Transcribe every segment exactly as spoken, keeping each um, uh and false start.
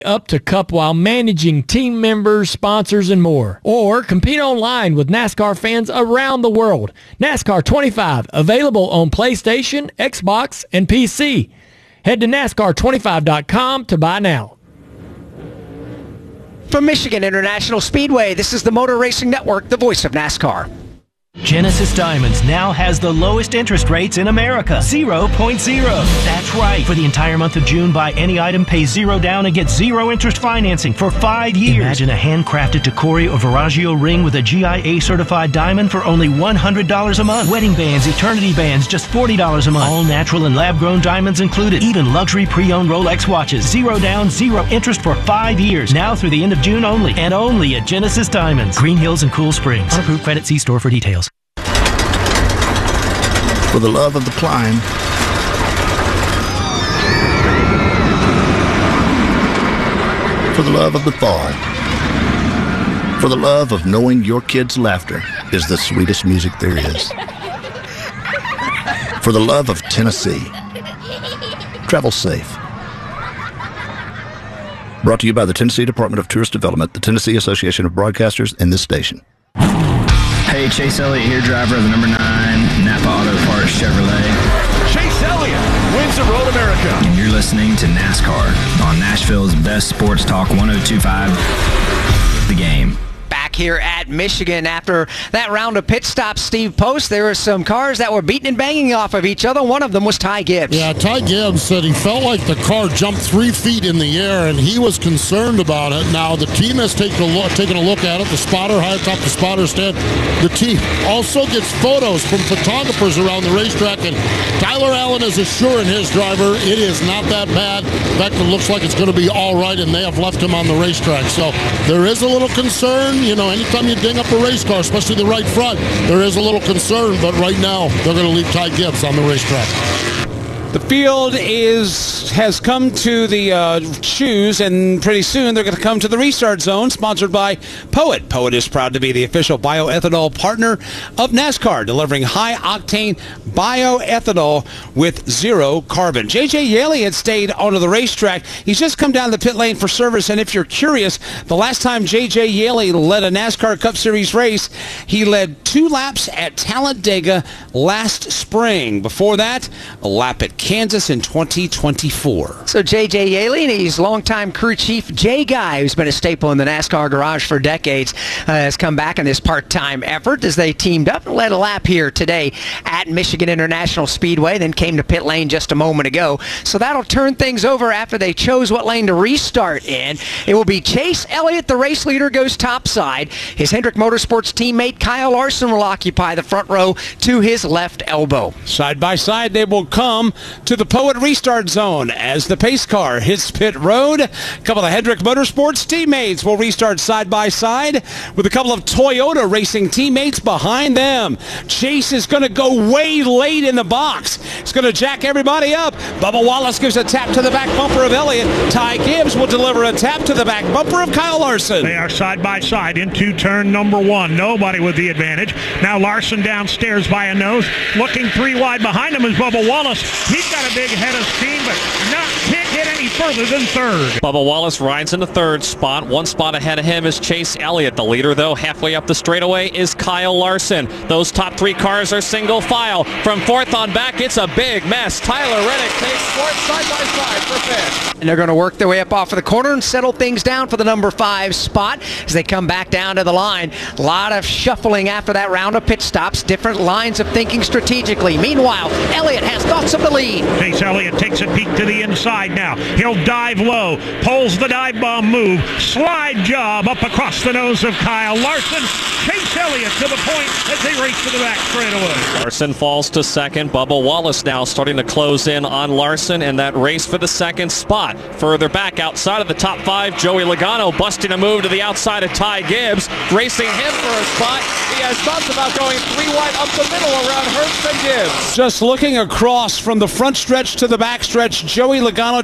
up to Cup while managing team members, sponsors, and more. Or compete online with NASCAR fans around the world. NASCAR twenty-five, available on PlayStation, Xbox, and P C. Head to NASCAR twenty-five dot com to buy now. From Michigan International Speedway, this is the Motor Racing Network, the voice of NASCAR. Genesis Diamonds now has the lowest interest rates in America. zero point zero. That's right. For the entire month of June, buy any item, pay zero down, and get zero interest financing for five years. Imagine a handcrafted Tacori or Veragio ring with a G I A certified diamond for only one hundred dollars a month. Wedding bands, eternity bands, just forty dollars a month. All natural and lab-grown diamonds included. Even luxury pre-owned Rolex watches. Zero down, zero interest for five years. Now through the end of June only. And only at Genesis Diamonds. Green Hills and Cool Springs. Unapproved credit. See store for details. For the love of the climb, for the love of the fall, for the love of knowing your kids' laughter is the sweetest music there is, for the love of Tennessee. Travel safe. Brought to you by the Tennessee Department of Tourist Development, the Tennessee Association of Broadcasters, and this station. Hey, Chase Elliott here, driver of the number nine Napa Auto Parts Chevrolet. Chase Elliott wins the Road America. And you're listening to NASCAR on Nashville's best sports talk, one oh two point five, The Game. Back here at Michigan after that round of pit stops, Steve Post, there were some cars that were beating and banging off of each other. One of them was Ty Gibbs. Yeah, Ty Gibbs said he felt like the car jumped three feet in the air, and he was concerned about it. Now, the team has taken a look, taken a look at it. The spotter, high atop the spotter stand. The team also gets photos from photographers around the racetrack, and Tyler Allen is assuring his driver it is not that bad. In fact, it looks like it's going to be all right, and they have left him on the racetrack. So there is a little concern. You know, anytime you ding up a race car, especially the right front, there is a little concern, but right now they're going to leave Ty Gibbs on the racetrack. The field is has come to the uh, shoes, and pretty soon they're going to come to the restart zone, sponsored by Poet. Poet is proud to be the official bioethanol partner of NASCAR, delivering high-octane bioethanol with zero carbon. J J Yeley had stayed onto the racetrack. He's just come down the pit lane for service, and if you're curious, the last time J J Yeley led a NASCAR Cup Series race, he led two laps at Talladega last spring. Before that, a lap at Kansas in twenty twenty-four. So J J Yeley and he's longtime crew chief Jay Guy, who's been a staple in the NASCAR garage for decades, uh, has come back in this part-time effort as they teamed up and led a lap here today at Michigan International Speedway, then came to pit lane just a moment ago. So that'll turn things over after they chose what lane to restart in. It will be Chase Elliott, the race leader, goes topside. His Hendrick Motorsports teammate Kyle Larson will occupy the front row to his left elbow. Side by side they will come to the Poet restart zone as the pace car hits pit road. A couple of Hendrick Motorsports teammates will restart side by side with a couple of Toyota racing teammates behind them. Chase is going to go way late in the box. He's going to jack everybody up. Bubba Wallace gives a tap to the back bumper of Elliott. Ty Gibbs will deliver a tap to the back bumper of Kyle Larson. They are side by side into turn number one. Nobody with the advantage. Now Larson downstairs by a nose. Looking three wide behind him is Bubba Wallace. He's got a big head of steam, but not can't get any further than third. Bubba Wallace rides in the third spot. One spot ahead of him is Chase Elliott. The leader, though, halfway up the straightaway is Kyle Larson. Those top three cars are single file. From fourth on back, it's a big mess. Tyler Reddick takes fourth side by side for fifth. And they're going to work their way up off of the corner and settle things down for the number five spot as they come back down to the line. A lot of shuffling after that round of pit stops, different lines of thinking strategically. Meanwhile, Elliott has thoughts of the lead. Chase Elliott takes a peek to the inside now. He'll dive low, pulls the dive bomb move, slide job up across the nose of Kyle Larson. Chase Elliott to the point as they race to the back straightaway. Larson falls to second. Bubba Wallace now starting to close in on Larson in that race for the second spot. Further back outside of the top five, Joey Logano busting a move to the outside of Ty Gibbs, racing him for a spot. He has thoughts about going three wide up the middle around Hurst and Gibbs. Just looking across from the front stretch to the back stretch, Joey Logano just not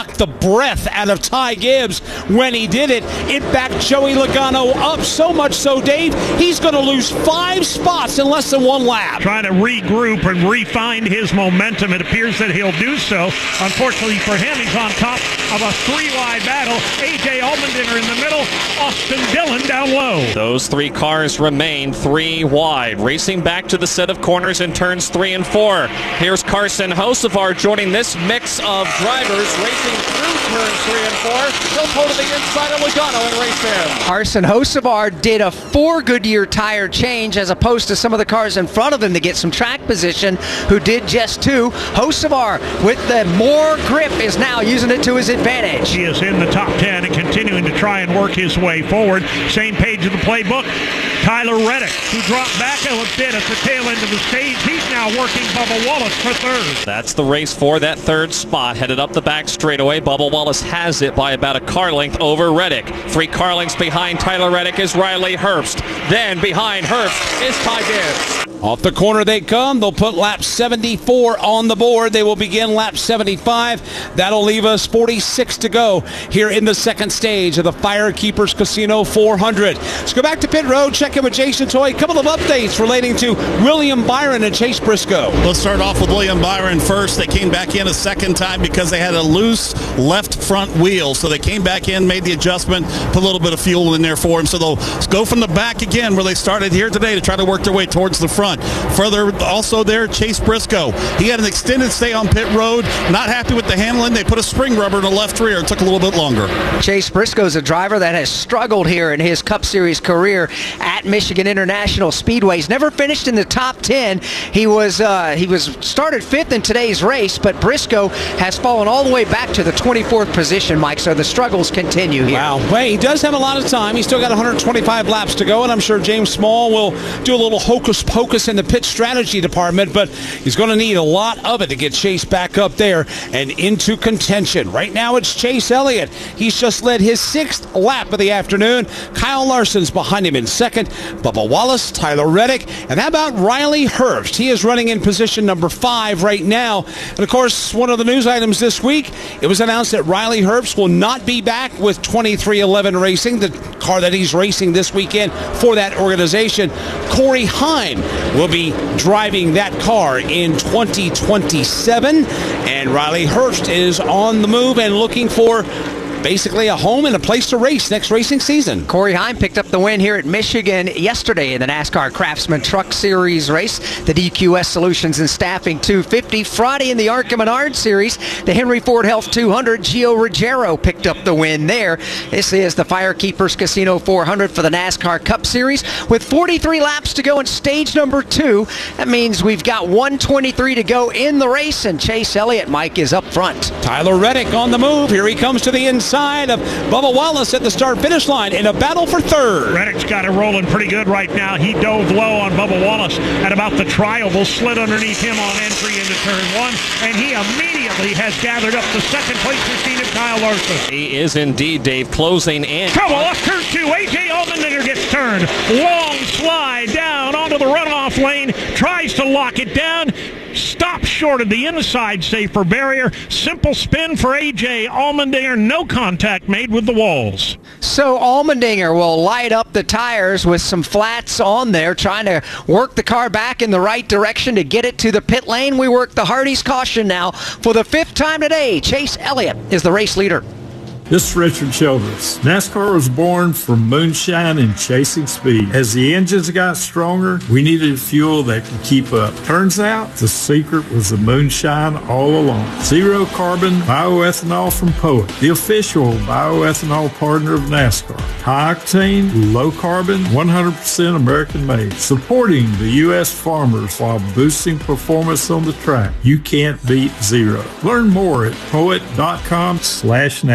knocked the breath out of Ty Gibbs when he did it. It backed Joey Logano up so much so, Dave, he's going to lose five spots in less than one lap. Trying to regroup and refine his momentum. It appears that he'll do so. Unfortunately for him, he's on top of a three-wide battle. A J Allmendinger in the middle, Austin Dillon down low. Those three cars remain three wide. Racing back to the set of corners in turns three and four. Here's Carson Hocevar joining this mix of drivers racing through turns three and four. He'll pull to the inside of Logano and race him. Carson Hocevar did a four Goodyear tire change as opposed to some of the cars in front of him to get some track position, who did just two. Hocevar, with the more grip, is now using it to his advantage. He is in the top ten and continuing to try and work his way forward. Same page of the playbook. Tyler Reddick, who dropped back a bit at the tail end of the stage. He's now working Bubba Wallace for third. That's the race for that third spot. Headed up the back straightaway. Bubba Wallace has it by about a car length over Reddick. Three car lengths behind Tyler Reddick is Riley Herbst. Then behind Herbst is Ty Gibbs. Off the corner they come. They'll put lap seventy-four on the board. They will begin lap seventy-five. That'll leave us forty-six to go here in the second stage of the Firekeepers Casino four hundred. Let's go back to pit road, check in with Jason Toy. A couple of updates relating to William Byron and Chase Briscoe. Let's start off with William Byron first. They came back in a second time because they had a loose left front wheel. So they came back in, made the adjustment, put a little bit of fuel in there for him. So they'll go from the back again where they started here today to try to work their way towards the front. Further, also there, Chase Briscoe. He had an extended stay on pit road. Not happy with the handling. They put a spring rubber in the left rear. It took a little bit longer. Chase Briscoe's a driver that has struggled here in his Cup Series career at Michigan International Speedways. Never finished in the top ten. He was uh, he was started fifth in today's race, but Briscoe has fallen all the way back to the twenty-fourth position, Mike. So the struggles continue here. Wow. Well, he does have a lot of time. He's still got one hundred twenty-five laps to go, and I'm sure James Small will do a little hocus pocus in the pit strategy department, but he's going to need a lot of it to get Chase back up there and into contention. Right now it's Chase Elliott. He's just led his sixth lap of the afternoon. Kyle Larson's behind him in second. Bubba Wallace, Tyler Reddick, and how about Riley Herbst? He is running in position number five right now. And of course, one of the news items this week, it was announced that Riley Herbst will not be back with twenty-three eleven Racing, the car that he's racing this weekend for that organization. Corey Heim will be driving that car in twenty twenty-seven, and Riley Herbst is on the move and looking for basically a home and a place to race next racing season. Corey Heim picked up the win here at Michigan yesterday in the NASCAR Craftsman Truck Series race, the D Q S Solutions and Staffing two fifty. Friday in the ARCA Menard Series, the Henry Ford Health two hundred, Gio Ruggiero picked up the win there. This is the Firekeepers Casino four hundred for the NASCAR Cup Series with forty-three laps to go in stage number two. That means we've got one twenty-three to go in the race, and Chase Elliott, Mike, is up front. Tyler Reddick on the move. Here he comes to the inside of Bubba Wallace at the start-finish line in a battle for third. Reddick's got it rolling pretty good right now. He dove low on Bubba Wallace at about the tri-oval, slid underneath him on entry into turn one, and he immediately has gathered up the second place machine of Kyle Larson. He is indeed, Dave, closing in. Trouble off turn two. A J Allmendinger gets turned. Long slide down onto the runoff lane. Tries to lock it down. Stop short of the inside safer barrier. Simple spin for A J Allmendinger. No contact made with the walls. So Allmendinger will light up the tires with some flats on there, trying to work the car back in the right direction to get it to the pit lane. We work the Hardy's caution now for the fifth time today. Chase Elliott is the race leader. This is Richard Childress. NASCAR was born from moonshine and chasing speed. As the engines got stronger, we needed fuel that could keep up. Turns out, the secret was the moonshine all along. Zero carbon bioethanol from Poet, the official bioethanol partner of NASCAR. High octane, low carbon, one hundred percent American made. Supporting the U S farmers while boosting performance on the track. You can't beat zero. Learn more at poet.com slash NASCAR.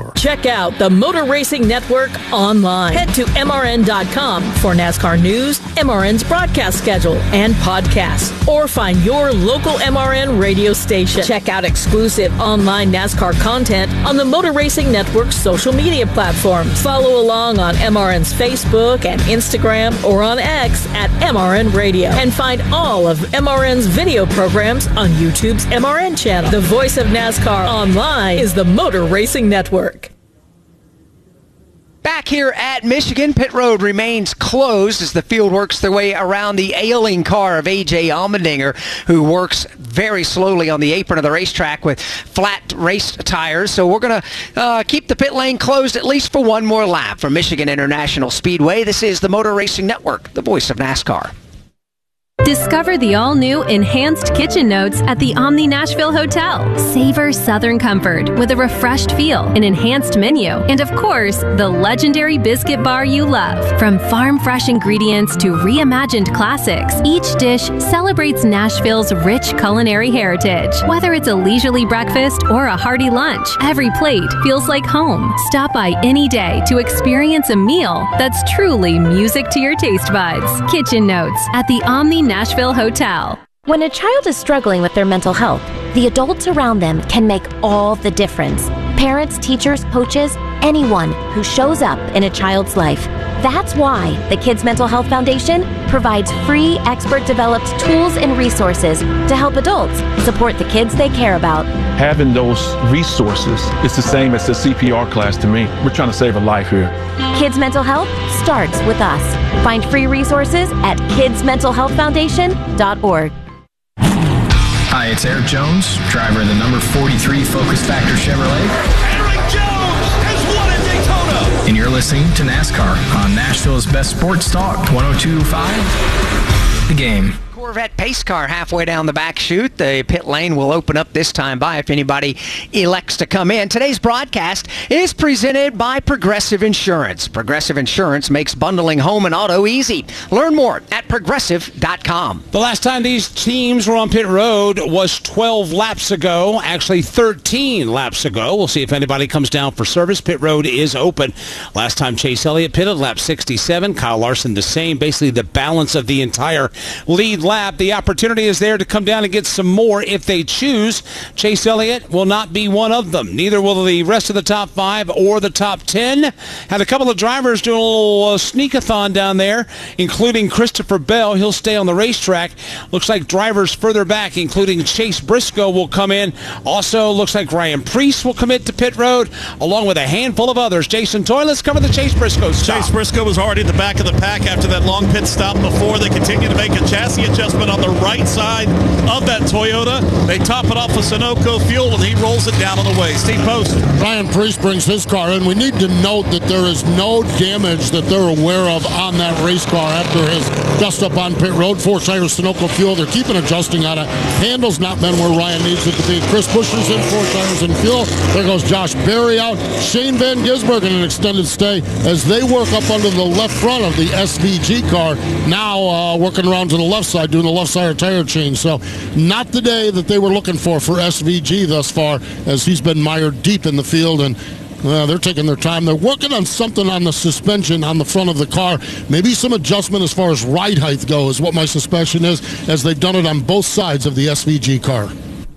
NASCAR. Check out the Motor Racing Network online. Head to M R N dot com for NASCAR news, M R N's broadcast schedule, and podcasts. Or find your local M R N radio station. Check out exclusive online NASCAR content on the Motor Racing Network's social media platforms. Follow along on M R N's Facebook and Instagram or on X at M R N Radio. And find all of M R N's video programs on YouTube's M R N channel. The voice of NASCAR online is the Motor Racing Network. Back here at Michigan, pit road remains closed as the field works their way around the ailing car of A J Allmendinger, who works very slowly on the apron of the racetrack with flat race tires. So we're going to uh, keep the pit lane closed at least for one more lap. From Michigan International Speedway, this is the Motor Racing Network, the voice of NASCAR. Discover the all-new Enhanced Kitchen Notes at the Omni Nashville Hotel. Savor Southern comfort with a refreshed feel, an enhanced menu, and of course, the legendary biscuit bar you love. From farm-fresh ingredients to reimagined classics, each dish celebrates Nashville's rich culinary heritage. Whether it's a leisurely breakfast or a hearty lunch, every plate feels like home. Stop by any day to experience a meal that's truly music to your taste buds. Kitchen Notes at the Omni Nashville Hotel. When a child is struggling with their mental health, the adults around them can make all the difference. Parents, teachers, coaches, anyone who shows up in a child's life. That's why the Kids Mental Health Foundation provides free, expert-developed tools and resources to help adults support the kids they care about. Having those resources is the same as a C P R class to me. We're trying to save a life here. Kids Mental Health starts with us. Find free resources at kids mental health foundation dot org. Hi, it's Eric Jones, driver of the number forty-three Focus Factor Chevrolet. Eric Jones has won at Daytona. And you're listening to NASCAR on Nashville's best sports talk, one oh two point five, The Game. Corvette pace car halfway down the back chute. The pit lane will open up this time by if anybody elects to come in. Today's broadcast is presented by Progressive Insurance. Progressive Insurance makes bundling home and auto easy. Learn more at progressive dot com. The last time these teams were on pit road was twelve laps ago, actually thirteen laps ago. We'll see if anybody comes down for service. Pit road is open. Last time Chase Elliott pitted, lap sixty-seven. Kyle Larson the same. Basically the balance of the entire lead lap. The opportunity is there to come down and get some more if they choose. Chase Elliott will not be one of them. Neither will the rest of the top five or the top ten. Had a couple of drivers doing a little uh, sneak-a-thon down there, including Christopher Bell. He'll stay on the racetrack. Looks like drivers further back, including Chase Briscoe, will come in. Also, looks like Ryan Preece will commit to pit road, along with a handful of others. Jason Toy, let's cover the Chase Briscoe stop. Chase Briscoe was already at the back of the pack after that long pit stop before. They continue to make a chassis adjustment on the right side of that Toyota. They top it off with Sunoco fuel, and he rolls it down on the way. Steve Post. Ryan Preece brings his car in. We need to note that there is no damage that they're aware of on that race car after his dust up on pit road. Four tires, Sunoco fuel. They're keeping adjusting on it. Handle's not been where Ryan needs it to be. Chris Buescher's in, four tires and fuel. There goes Josh Berry out. Shane Van Gisbergen in an extended stay as they work up under the left front of the S V G car. Now uh, working around to the left side, doing the left side tire change. So not the day that they were looking for for S V G thus far, as he's been mired deep in the field, and uh, they're taking their time. They're working on something on the suspension on the front of the car. Maybe some adjustment as far as ride height goes, what my suspicion is, as they've done it on both sides of the S V G car.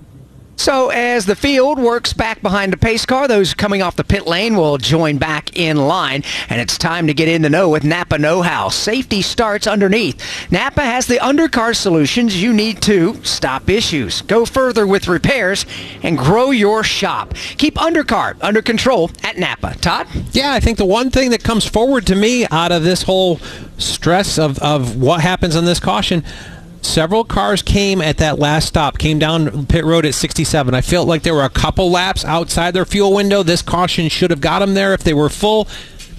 So as the field works back behind the pace car, those coming off the pit lane will join back in line. And it's time to get in the know with Napa Know-How. Safety starts underneath. Napa has the undercar solutions you need to stop issues, go further with repairs, and grow your shop. Keep undercar under control at Napa. Todd? Yeah, I think the one thing that comes forward to me out of this whole stress of, of what happens on this caution, several cars came at that last stop, came down pit road at sixty-seven. I felt like there were a couple laps outside their fuel window. This caution should have got them there if they were full.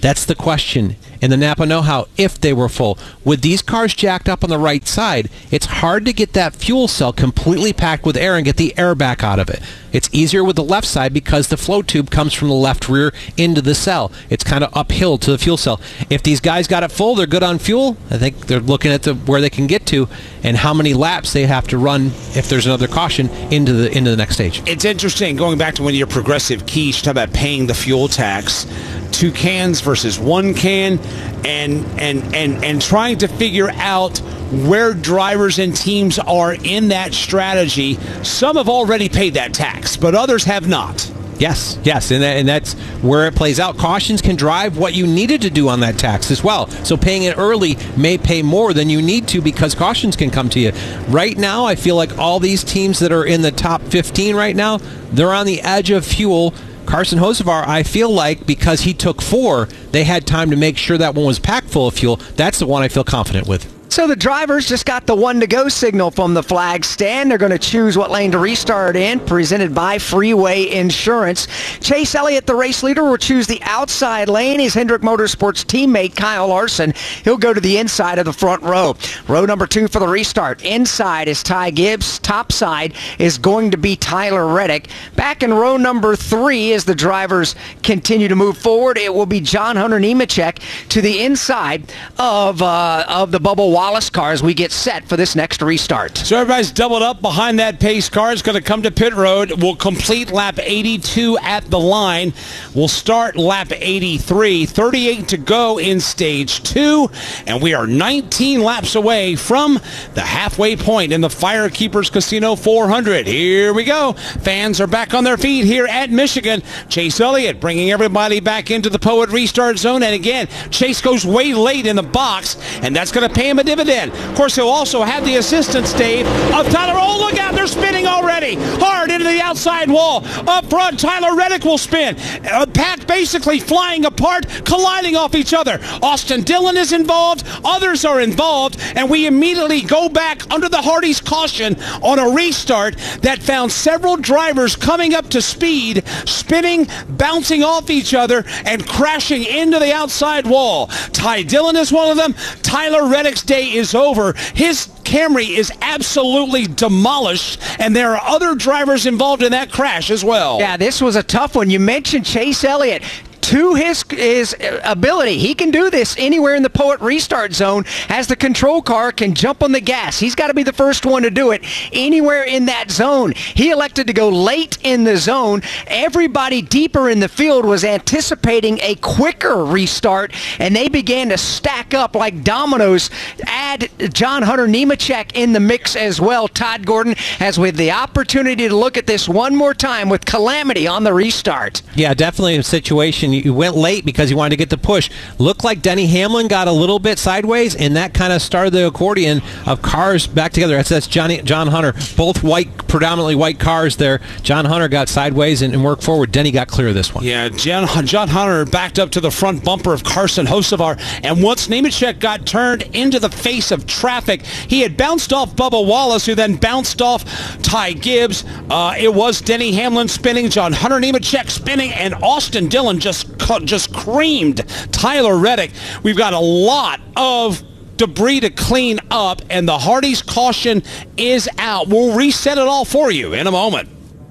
That's the question in the Napa Know-How, if they were full. With these cars jacked up on the right side, it's hard to get that fuel cell completely packed with air and get the air back out of it. It's easier with the left side because the flow tube comes from the left rear into the cell. It's kind of uphill to the fuel cell. If these guys got it full, they're good on fuel. I think they're looking at the where they can get to and how many laps they have to run if there's another caution into the into the next stage. It's interesting, going back to one of your progressive keys, talk about paying the fuel tax. Two cans versus one can, and and and and trying to figure out where drivers and teams are in that strategy. Some have already paid that tax, but others have not. Yes, yes, and, that, and that's where it plays out. Cautions can drive what you needed to do on that tax as well. So paying it early may pay more than you need to because cautions can come to you. Right now, I feel like all these teams that are in the top fifteen right now, they're on the edge of fuel. Carson Hocevar, I feel like, because he took four, they had time to make sure that one was packed full of fuel. That's the one I feel confident with. So the drivers just got the one-to-go signal from the flag stand. They're going to choose what lane to restart in, presented by Freeway Insurance. Chase Elliott, the race leader, will choose the outside lane. He's Hendrick Motorsports teammate Kyle Larson. He'll go to the inside of the front row. Row number two for the restart. Inside is Ty Gibbs. Top side is going to be Tyler Reddick. Back in row number three, as the drivers continue to move forward, it will be John Hunter Nemechek to the inside of, uh, of the Bubba Wallace Wallace car as we get set for this next restart. So everybody's doubled up behind that pace car. It's going to come to pit road. We'll complete lap eighty-two at the line. We'll start lap eighty-three. thirty-eight to go in stage two, and we are nineteen laps away from the halfway point in the Firekeepers Casino four hundred. Here we go. Fans are back on their feet here at Michigan. Chase Elliott bringing everybody back into the Poet restart zone, and again, Chase goes way late in the box, and that's going to pay him a dividend. Of course, he'll also have the assistance, Dave, of Tyler. Oh, look out, they're spinning already. Hard into the outside wall. Up front, Tyler Reddick will spin. Uh, pack basically flying apart, colliding off each other. Austin Dillon is involved. Others are involved, and we immediately go back under the Hardy's caution on a restart that found several drivers coming up to speed, spinning, bouncing off each other, and crashing into the outside wall. Ty Dillon is one of them. Tyler Reddick's day is over. His Camry is absolutely demolished, and there are other drivers involved in that crash as well. Yeah, this was a tough one. You mentioned Chase Elliott. To his his ability, he can do this anywhere in the Poet restart zone as the control car can jump on the gas. He's got to be the first one to do it anywhere in that zone. He elected to go late in the zone. Everybody deeper in the field was anticipating a quicker restart, and they began to stack up like dominoes. Add John Hunter Nemechek in the mix as well. Todd Gordon has with the opportunity to look at this one more time with Calamity on the restart. Yeah, definitely a situation. You went late because you wanted to get the push. Looked like Denny Hamlin got a little bit sideways, and that kind of started the accordion of cars back together. That's, that's Johnny, John Hunter. Both white, predominantly white cars there. John Hunter got sideways and, and worked forward. Denny got clear of this one. Yeah, John, John Hunter backed up to the front bumper of Carson Hocevar, and once Nemechek got turned into the face of traffic, he had bounced off Bubba Wallace, who then bounced off Ty Gibbs. Uh, it was Denny Hamlin spinning, John Hunter Nemechek spinning, and Austin Dillon just just creamed Tyler Reddick. We've got a lot of debris to clean up, and the Hardy's caution is out. We'll reset it all for you in a moment.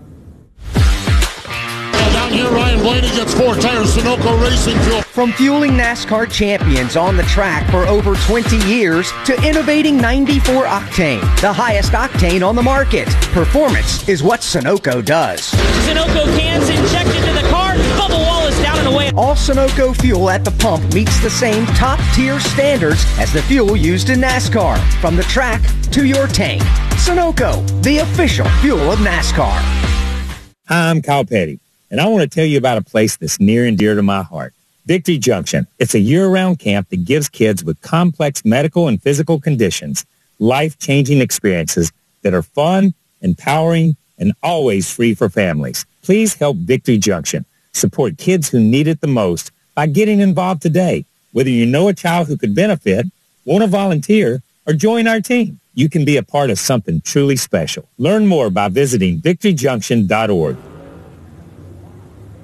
Down here, Ryan Blaney gets four tires, Sunoco Racing Fuel. From fueling NASCAR champions on the track for over twenty years to innovating ninety-four octane, the highest octane on the market. Performance is what Sunoco does. Sunoco cans injected into the car. Bubba Wallace down and away. All Sunoco fuel at the pump meets the same top-tier standards as the fuel used in NASCAR. From the track to your tank. Sunoco, the official fuel of NASCAR. Hi, I'm Kyle Petty, and I want to tell you about a place that's near and dear to my heart. Victory Junction. It's a year-round camp that gives kids with complex medical and physical conditions life-changing experiences that are fun, empowering, and always free for families. Please help Victory Junction support kids who need it the most by getting involved today. Whether you know a child who could benefit, want to volunteer, or join our team, you can be a part of something truly special. Learn more by visiting victory junction dot org.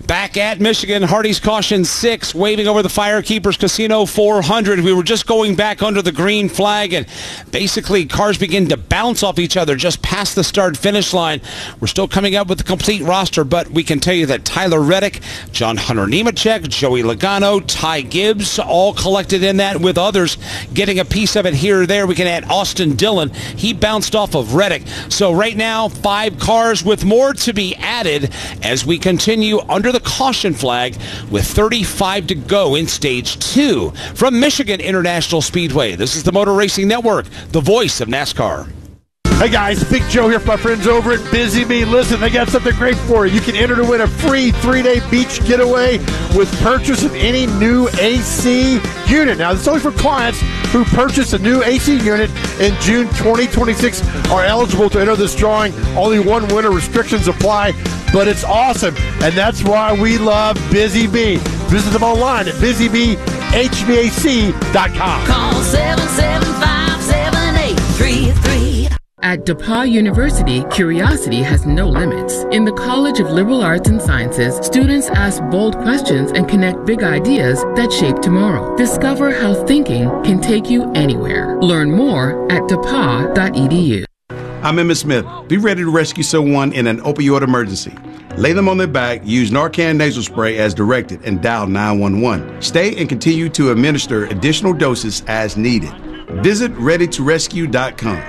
Back at Michigan, Hardy's Caution six, waving over the Firekeepers Casino four hundred. We were just going back under the green flag, and basically cars begin to bounce off each other just past the start-finish line. We're still coming up with the complete roster, but we can tell you that Tyler Reddick, John Hunter Nemechek, Joey Logano, Ty Gibbs, all collected in that, with others getting a piece of it here or there. We can add Austin Dillon. He bounced off of Reddick. So right now, five cars with more to be added as we continue under the caution flag with thirty-five to go in stage two. From Michigan International Speedway, this is the Motor Racing Network, the voice of NASCAR. Hey guys, Big Joe here from my friends over at Busy Bee. Listen, they got something great for you. You can enter to win a free three-day beach getaway with purchase of any new A C unit. Now, this is only for clients who purchase a new A C unit in June twenty twenty-six are eligible to enter this drawing. Only one winner, restrictions apply, but it's awesome, and that's why we love Busy Bee. Visit them online at busy bee h v a c dot com. Call seven seven five, seven eight three three. At DePauw University, curiosity has no limits. In the College of Liberal Arts and Sciences, students ask bold questions and connect big ideas that shape tomorrow. Discover how thinking can take you anywhere. Learn more at depaw dot e d u. I'm Emmett Smith. Be ready to rescue someone in an opioid emergency. Lay them on their back, use Narcan nasal spray as directed, and dial nine one one. Stay and continue to administer additional doses as needed. Visit ready to rescue dot com.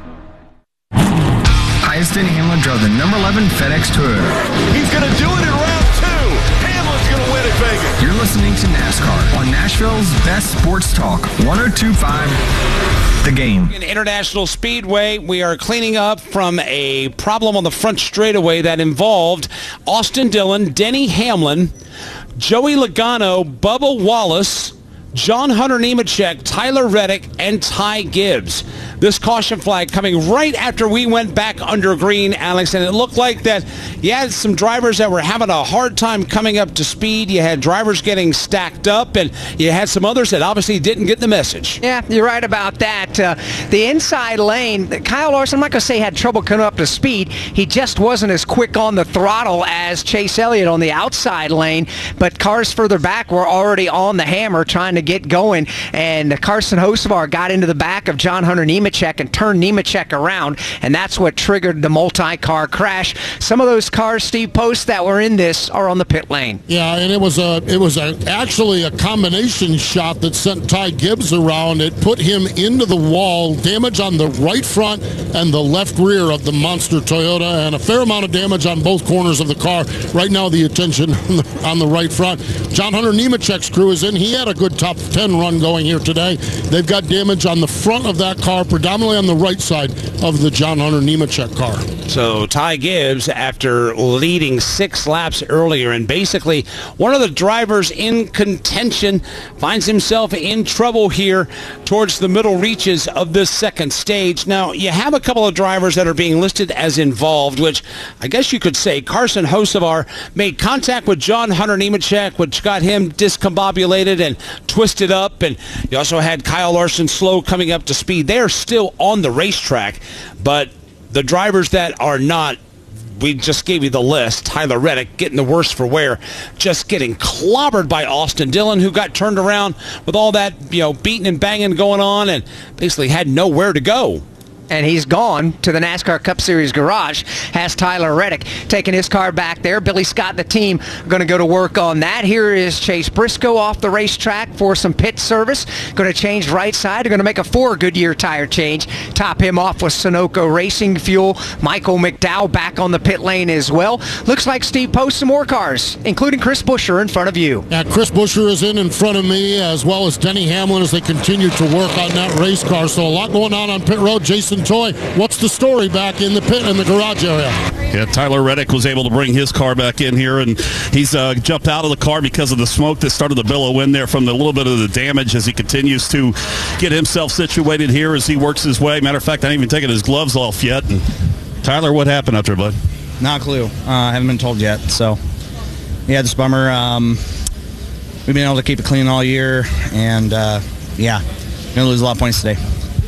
Denny Hamlin drove the number eleven FedEx Toyota. He's going to do it in round two. Hamlin's going to win at Vegas. You're listening to NASCAR on Nashville's best sports talk, one oh two point five, The Game. In International Speedway, we are cleaning up from a problem on the front straightaway that involved Austin Dillon, Denny Hamlin, Joey Logano, Bubba Wallace, John Hunter Nemechek, Tyler Reddick, and Ty Gibbs. This caution flag coming right after we went back under green, Alex, and it looked like that you had some drivers that were having a hard time coming up to speed. You had drivers getting stacked up, and you had some others that obviously didn't get the message. Yeah, you're right about that. Uh, the inside lane, Kyle Larson, I'm not going to say had trouble coming up to speed. He just wasn't as quick on the throttle as Chase Elliott on the outside lane, but cars further back were already on the hammer trying to get going, and Carson Hocevar got into the back of John Hunter Nemechek and turned Nemechek around, and that's what triggered the multi-car crash. Some of those cars, Steve Post, that were in this are on the pit lane. Yeah, and it was a it was a, actually a combination shot that sent Ty Gibbs around. It put him into the wall, damage on the right front and the left rear of the monster Toyota, and a fair amount of damage on both corners of the car. Right now, the attention on the, on the right front. John Hunter Nemechek's crew is in. He had a good top ten run going here today. They've got damage on the front of that car, predominantly on the right side of the John Hunter Nemechek car. So Ty Gibbs, after leading six laps earlier, and basically one of the drivers in contention, finds himself in trouble here towards the middle reaches of this second stage. Now, you have a couple of drivers that are being listed as involved, which I guess you could say Carson Hocevar made contact with John Hunter Nemechek, which got him discombobulated and twisted up, and you also had Kyle Larson slow coming up to speed. They are still on the racetrack, but the drivers that are not, we just gave you the list. Tyler Reddick getting the worst for wear, just getting clobbered by Austin Dillon, who got turned around with all that, you know, beating and banging going on, and basically had nowhere to go. And he's gone to the NASCAR Cup Series garage, has Tyler Reddick taking his car back there. Billy Scott and the team are going to go to work on that. Here is Chase Briscoe off the racetrack for some pit service. Going to change right side. They're going to make a four Goodyear tire change. Top him off with Sunoco Racing Fuel. Michael McDowell back on the pit lane as well. Looks like Steve Post some more cars, including Chris Buescher in front of you. Yeah, Chris Buescher is in in front of me, as well as Denny Hamlin as they continue to work on that race car. So a lot going on on pit road. Jason Toy, what's the story back in the pit in the garage area? Yeah, Tyler Reddick was able to bring his car back in here, and he's uh, jumped out of the car because of the smoke that started to billow in there from the little bit of the damage as he continues to get himself situated here as he works his way. Matter of fact, I haven't even taken his gloves off yet. And Tyler, what happened out there, bud? Not a clue. I uh, haven't been told yet. So, yeah, just a bummer. Um, we've been able to keep it clean all year, and, uh, yeah, going to lose a lot of points today.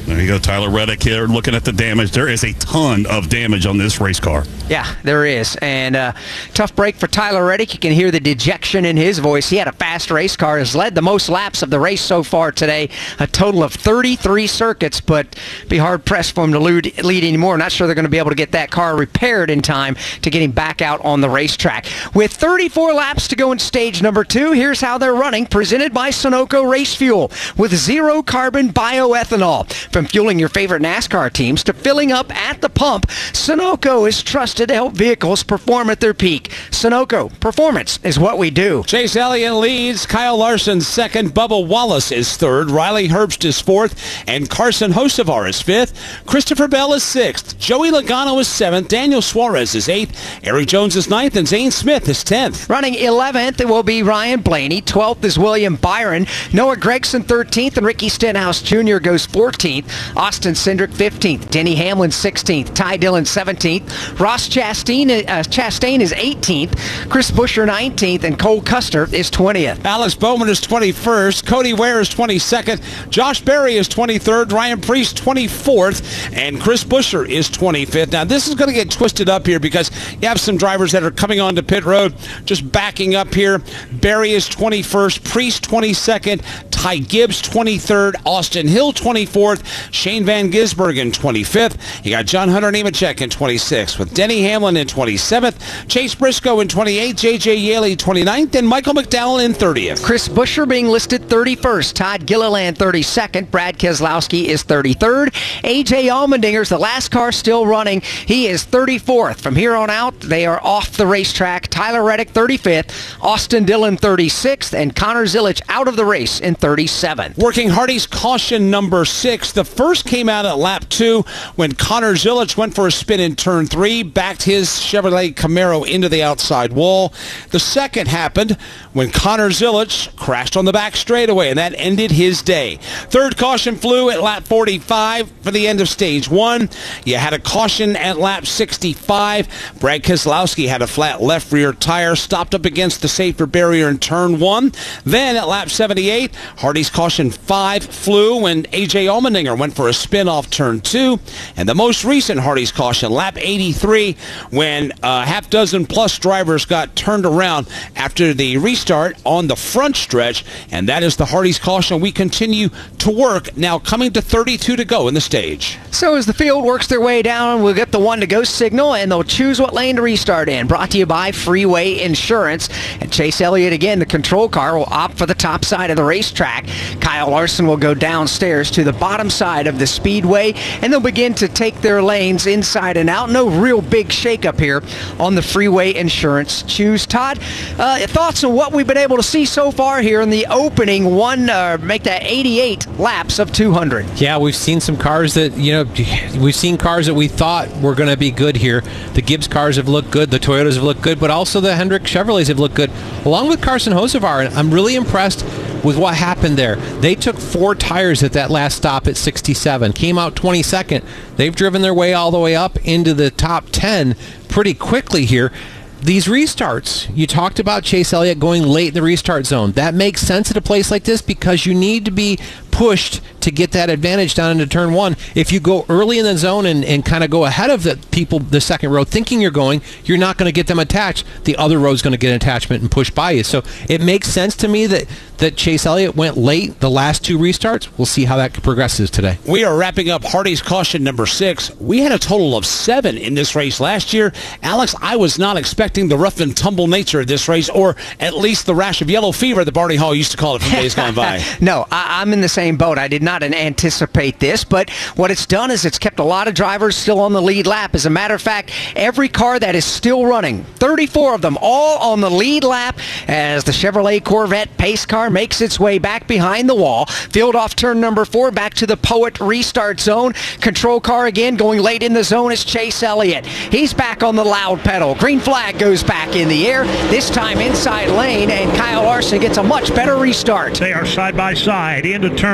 There you go, Tyler Reddick here looking at the damage. There is a ton of damage on this race car. Yeah, there is. And uh, tough break for Tyler Reddick. You can hear the dejection in his voice. He had a fast race car, has led the most laps of the race so far today, a total of thirty-three circuits, but be hard-pressed for him to lead, lead anymore. Not sure they're going to be able to get that car repaired in time to get him back out on the racetrack. With thirty-four laps to go in stage number two, here's how they're running, presented by Sunoco Race Fuel with zero-carbon bioethanol. From fueling your favorite NASCAR teams to filling up at the pump, Sunoco is trusted to help vehicles perform at their peak. Sunoco, performance is what we do. Chase Elliott leads, Kyle Larson second, Bubba Wallace is third, Riley Herbst is fourth, and Carson Hocevar is fifth. Christopher Bell is sixth, Joey Logano is seventh, Daniel Suarez is eighth, Eric Jones is ninth, and Zane Smith is tenth. Running eleventh, it will be Ryan Blaney. twelfth is William Byron. Noah Gregson thirteenth, and Ricky Stenhouse Junior goes fourteenth. Austin Cindric fifteenth, Denny Hamlin sixteenth, Ty Dillon seventeenth, Ross Chastain, uh, Chastain is eighteenth, Chris Buescher nineteenth, and Cole Custer is twentieth. Alex Bowman is twenty-first, Cody Ware is twenty-second, Josh Berry is twenty-third, Ryan Preece twenty-fourth, and Chris Buescher is twenty-fifth. Now this is going to get twisted up here because you have some drivers that are coming onto pit road just backing up here. Berry is twenty-first, Preece twenty-second, Ty Gibbs twenty-third, Austin Hill twenty-fourth, Shane Van Gisbergen twenty-fifth. You got John Hunter Nemechek in twenty-sixth, with Denny Hamlin in twenty-seventh, Chase Briscoe in twenty-eighth, J J Yaley twenty-ninth, and Michael McDowell in thirtieth. Chris Buescher being listed thirty-first, Todd Gilliland thirty-second, Brad Keselowski is thirty-third, A J Allmendinger's the last car still running. He is thirty-fourth. From here on out, they are off the racetrack. Tyler Reddick thirty-fifth, Austin Dillon thirty-sixth, and Connor Zilisch out of the race in thirty-seventh. Working Hardy's caution number six. The first came out at lap two when Connor Zilisch went for a spin in turn three, backed his Chevrolet Camaro into the outside wall. The second happened when Connor Zilisch crashed on the back straightaway, and that ended his day. Third caution flew at lap forty-five for the end of stage one. You had a caution at lap sixty-five. Brad Keselowski had a flat left rear tire, stopped up against the safety barrier in turn one. Then at lap seventy-eight, Hardy's caution five flew when A J Allmendinger went for a spin off turn two. And the most recent Hardy's caution, lap eighty-three, when a half dozen plus drivers got turned around after the restart on the front stretch. And that is the Hardy's caution. We continue to work, now coming to thirty-two to go in the stage. So as the field works their way down, we'll get the one to go signal, and they'll choose what lane to restart in. Brought to you by Freeway Insurance. And Chase Elliott, again, the control car, will opt for the top side of the racetrack. Kyle Larson will go downstairs to the bottom side of the speedway, and they'll begin to take their lanes inside and out. No real big shakeup here on the Freeway Insurance choose. Todd, uh, thoughts on what we've been able to see so far here in the opening one, uh, make that eighty-eight laps of two hundred? Yeah, we've seen some cars that, you know, we've seen cars that we thought were going to be good here. The Gibbs cars have looked good, the Toyotas have looked good, but also the Hendrick Chevrolets have looked good, along with Carson Hocevar. And I'm really impressed with what happened there. They took four tires at that last stop at sixty-seven, came out twenty-second. They've driven their way all the way up into the top ten pretty quickly here. These restarts, you talked about Chase Elliott going late in the restart zone. That makes sense at a place like this because you need to be pushed to get that advantage down into turn one. If you go early in the zone and, and kind of go ahead of the people, the second row, thinking you're going, you're not going to get them attached. The other row's going to get an attachment and push by you. So it makes sense to me that, that Chase Elliott went late the last two restarts. We'll see how that progresses today. We are wrapping up Hardy's caution number six. We had a total of seven in this race last year. Alex, I was not expecting the rough and tumble nature of this race, or at least the rash of yellow fever that Barney Hall used to call it from days gone by. No, I, I'm in the same boat. I did not anticipate this, but what it's done is it's kept a lot of drivers still on the lead lap. As a matter of fact, every car that is still running, thirty-four of them, all on the lead lap as the Chevrolet Corvette pace car makes its way back behind the wall. Field off turn number four, back to the Poet restart zone. Control car again going late in the zone is Chase Elliott. He's back on the loud pedal. Green flag goes back in the air, this time inside lane, and Kyle Larson gets a much better restart. They are side by side into turn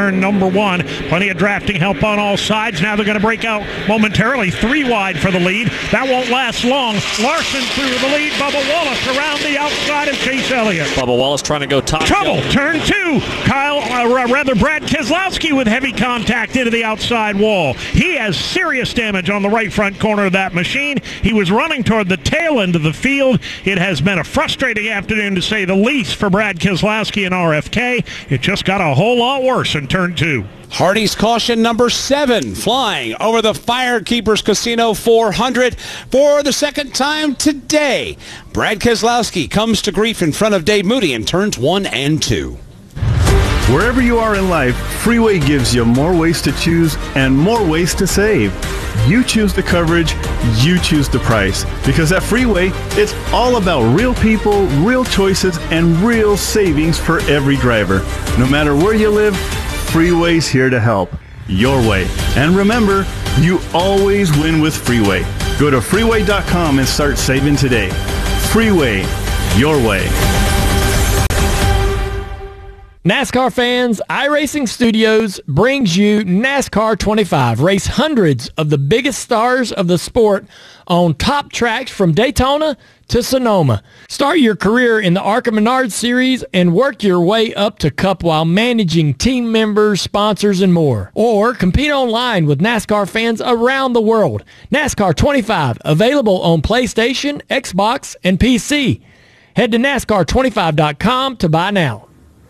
turn number one. Plenty of drafting help on all sides. Now they're going to break out momentarily. Three wide for the lead. That won't last long. Larson through the lead. Bubba Wallace around the outside of Chase Elliott. Bubba Wallace trying to go top. Trouble. Turn two. Kyle, uh, rather Brad Keselowski with heavy contact into the outside wall. He has serious damage on the right front corner of that machine. He was running toward the tail end of the field. It has been a frustrating afternoon, to say the least, for Brad Keselowski and R F K. It just got a whole lot worse in turn two. Hardy's caution number seven, flying over the Firekeepers Casino four hundred for the second time today. Brad Keselowski comes to grief in front of Dave Moody in turns one and two. Wherever you are in life, Freeway gives you more ways to choose and more ways to save. You choose the coverage, you choose the price. Because at Freeway, it's all about real people, real choices, and real savings for every driver. No matter where you live, Freeway's here to help. Your way. And remember, you always win with Freeway. Go to freeway dot com and start saving today. Freeway, your way. NASCAR fans, iRacing Studios brings you NASCAR twenty-five. Race hundreds of the biggest stars of the sport on top tracks from Daytona to Sonoma. Start your career in the ARCA Menard Series and work your way up to Cup while managing team members, sponsors, and more. Or compete online with NASCAR fans around the world. NASCAR twenty-five, available on PlayStation, Xbox, and P C. Head to NASCAR twenty-five dot com to buy now.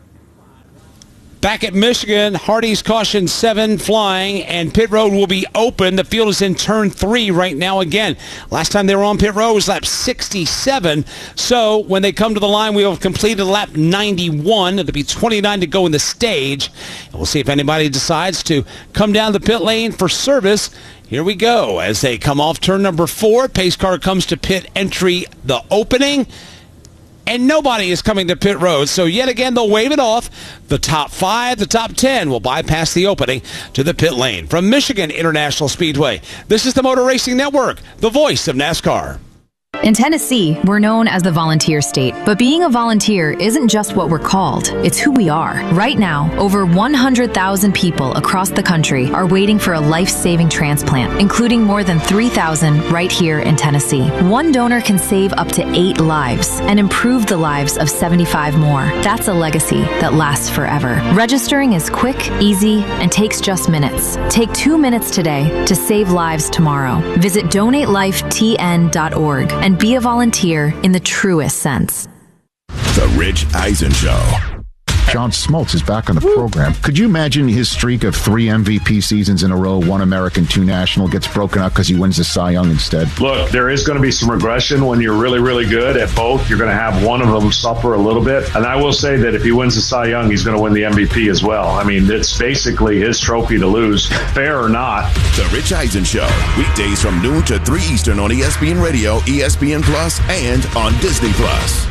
Back at Michigan, Hardy's caution seven flying, and pit road will be open. The field is in turn three right now again. Last time they were on pit road was lap sixty-seven. So when they come to the line, we will have completed lap ninety-one. There'll be twenty-nine to go in the stage. And we'll see if anybody decides to come down the pit lane for service. Here we go. As they come off turn number four, pace car comes to pit entry, the opening. And nobody is coming to pit road, so yet again they'll wave it off. The top five, the top ten will bypass the opening to the pit lane. From Michigan International Speedway, this is the Motor Racing Network, the voice of NASCAR. In Tennessee, we're known as the volunteer state, but being a volunteer isn't just what we're called, it's who we are. Right now, over one hundred thousand people across the country are waiting for a life-saving transplant, including more than three thousand right here in Tennessee. One donor can save up to eight lives and improve the lives of seventy-five more. That's a legacy that lasts forever. Registering is quick, easy, and takes just minutes. Take two minutes today to save lives tomorrow. Visit donate life T N dot org and be a volunteer in the truest sense. The Rich Eisen Show. John Smoltz is back on the program. Could you imagine his streak of three M V P seasons in a row, one American, two national, gets broken up because he wins the Cy Young instead? Look, there is going to be some regression when you're really, really good at both. You're going to have one of them suffer a little bit. And I will say that if he wins the Cy Young, he's going to win the M V P as well. I mean, it's basically his trophy to lose, fair or not. The Rich Eisen Show, weekdays from noon to three Eastern on E S P N Radio, E S P N Plus, and on Disney Plus.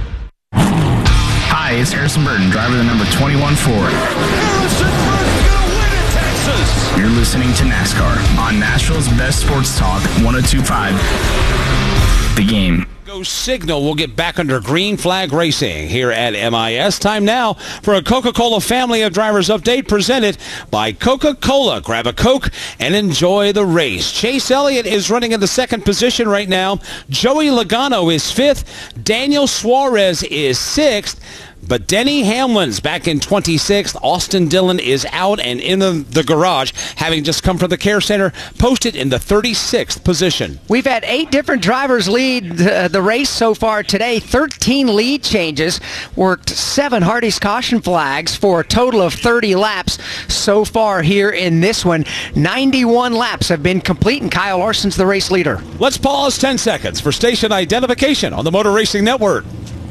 Hi, it's Harrison Burton, driver of the number twenty-one Ford. Harrison Burton's going to win at Texas. You're listening to NASCAR on Nashville's best sports talk, one oh two point five, The Game. Go Signal will get back under green flag racing here at M I S. Time now for a Coca-Cola Family of Drivers update presented by Coca-Cola. Grab a Coke and enjoy the race. Chase Elliott is running in the second position right now. Joey Logano is fifth. Daniel Suarez is sixth. But Denny Hamlin's back in twenty-sixth. Austin Dillon is out and in the, the garage, having just come from the care center, posted in the thirty-sixth position. We've had eight different drivers lead uh, the race so far today. thirteen lead changes. Worked seven Hardy's caution flags for a total of thirty laps so far here in this one. ninety-one laps have been complete, and Kyle Larson's the race leader. Let's pause ten seconds for station identification on the Motor Racing Network.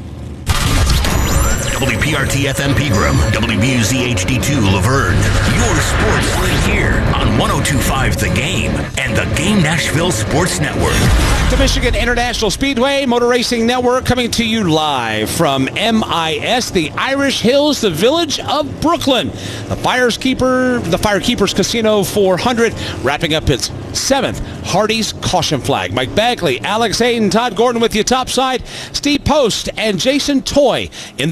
W P R T F M Pegram, W B U Z H D two Laverne. Your sports right here on one oh two point five The Game and the Game Nashville Sports Network. To Michigan International Speedway, Motor Racing Network, coming to you live from M I S, the Irish Hills, the village of Brooklyn. The Firekeeper, the Firekeepers Casino four hundred, wrapping up its seventh Hardy's caution flag. Mike Bagley, Alex Hayden, Todd Gordon with you topside, Steve Post, and Jason Toy in the pits.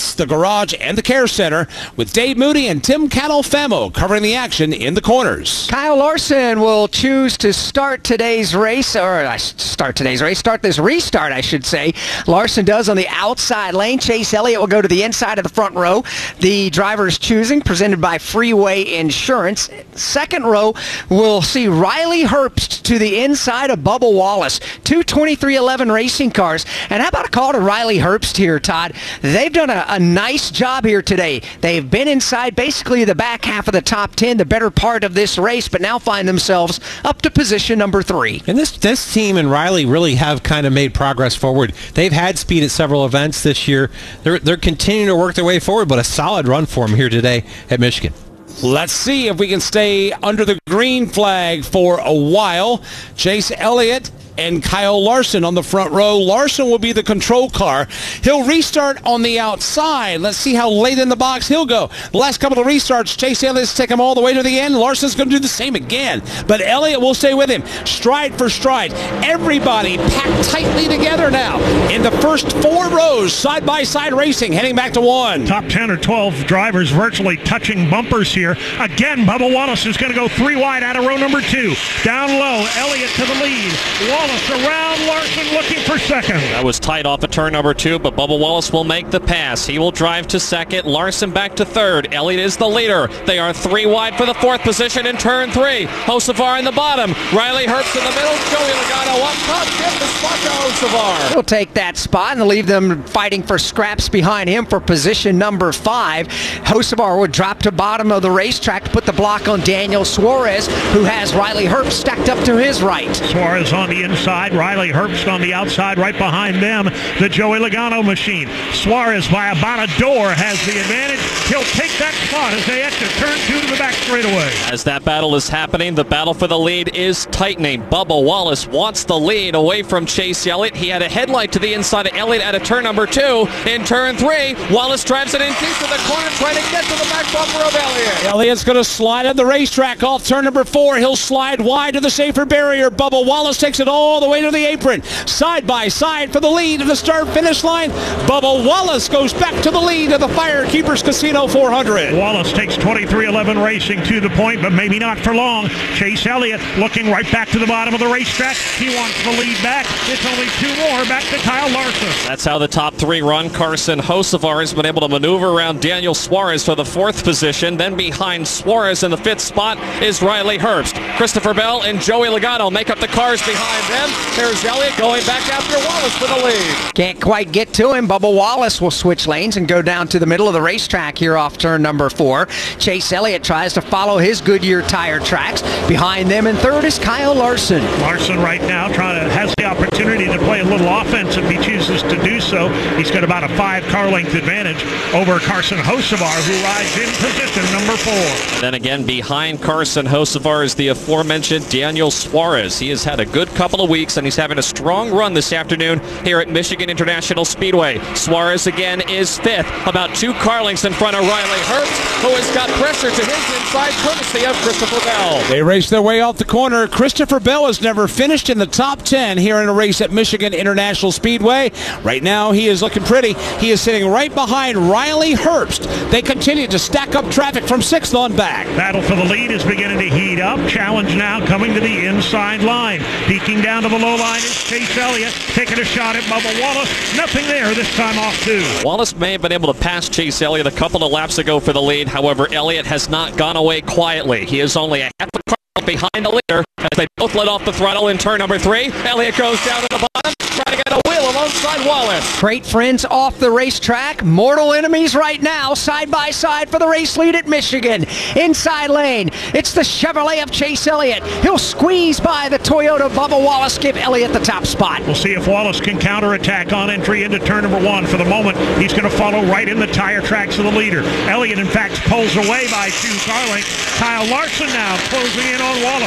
It's the garage and the care center with Dave Moody and Tim Catalfamo covering the action in the corners. Kyle Larson will choose to start today's race, or uh, start today's race, start this restart, I should say. Larson does on the outside lane. Chase Elliott will go to the inside of the front row. The driver's choosing, presented by Freeway Insurance. Second row, we'll see Riley Herbst to the inside of Bubba Wallace. Two twenty-three eleven racing cars. And how about a call to Riley Herbst here, Todd? They've done a, a nice job here today. They've been inside basically the back half of the top ten, the better part of this race, but now find themselves up to position number three. And this this team and Riley really have kind of made progress forward. They've had speed at several events this year. They're, they're continuing to work their way forward, but a solid run for them here today at Michigan. Let's see if we can stay under the green flag for a while. Chase Elliott and Kyle Larson on the front row. Larson will be the control car. He'll restart on the outside. Let's see how late in the box he'll go. The last couple of restarts, Chase Elliott's take him all the way to the end. Larson's going to do the same again. But Elliott will stay with him, stride for stride. Everybody packed tightly together now in the first four rows, side-by-side racing, heading back to one. Top ten or twelve drivers virtually touching bumpers here. Again, Bubba Wallace is going to go three wide out of row number two. Down low, Elliott to the lead. Wallace around, Larson looking for second. That was tight off of turn number two, but Bubba Wallace will make the pass. He will drive to second. Larson back to third. Elliott is the leader. They are three wide for the fourth position in turn three. Hocevar in the bottom. Riley Herbst in the middle. Joey Logano up top. Get the spot to Hocevar. He'll take that spot and leave them fighting for scraps behind him for position number five. Hocevar would drop to bottom of the racetrack to put the block on Daniel Suarez, who has Riley Herbst stacked up to his right. Suarez on the inside, Riley Herbst on the outside, right behind them, the Joey Logano machine. Suarez by about a door has the advantage. He'll take that spot as they exit turn two to the back straightaway. As that battle is happening, the battle for the lead is tightening. Bubba Wallace wants the lead away from Chase Elliott. He had a headlight to the inside of Elliott at a turn number two. In turn three, Wallace drives it in deep to the corner, trying to get to the back bumper of Elliott. Elliott's going to slide at the racetrack off turn number four. He'll slide wide to the safer barrier. Bubba Wallace takes it all the way to the apron. Side by side for the lead of the start-finish line. Bubba Wallace goes back to the lead of the Firekeepers Casino four hundred. Wallace takes twenty-three eleven racing to the point, but maybe not for long. Chase Elliott looking right back to the bottom of the racetrack. He wants the lead back. It's only two more back to Kyle Larson. That's how the top three run. Carson Hocevar has been able to maneuver around Daniel Suarez for the fourth position. Then behind Suarez in the fifth spot is Riley Herbst. Christopher Bell and Joey Logano make up the cars behind them. There's Elliott going back after Wallace for the lead. Can't quite get to him. Bubba Wallace will switch lanes and go down to the middle of the racetrack here off turn number four. Chase Elliott tries to follow his Goodyear tire tracks. Behind them in third is Kyle Larson. Larson right now trying to has the opportunity to play a little offense if he chooses to do so. He's got about a five car length advantage over Carson Hocevar, who rides in position number four. Then again behind Carson Hocevar is the aforementioned Daniel Suarez. He has had a good couple of weeks and he's having a strong run this afternoon here at Michigan International Speedway. Suarez again is fifth, about two car lengths in front of Riley Herbst, who has got pressure to his inside courtesy of Christopher Bell. They race their way off the corner. Christopher Bell has never finished in the top ten here in a race at Michigan International Speedway. Right now he is looking pretty. He is sitting right behind Riley Herbst. They continue to stack up traffic from sixth on back. Battle for the lead is beginning to heat up. Challenge now coming to the inside line. Peeking down to the low line is Chase Elliott, taking a shot at Bubba Wallace. Nothing there, this time off two. Wallace may have been able to pass Chase Elliott a couple of laps ago for the lead. However, Elliott has not gone away quietly. He is only a half a car behind the leader as they both let off the throttle in turn number three. Elliott goes down to the bottom, trying to get a wheel alongside Wallace. Great friends off the racetrack. Mortal enemies right now, side by side for the race lead at Michigan. Inside lane, it's the Chevrolet of Chase Elliott. He'll squeeze by the Toyota Bubba Wallace, give Elliott the top spot. We'll see if Wallace can counterattack on entry into turn number one. For the moment, he's going to follow right in the tire tracks of the leader. Elliott, in fact, pulls away by two car lengths. Kyle Larson now closing in on Wallace.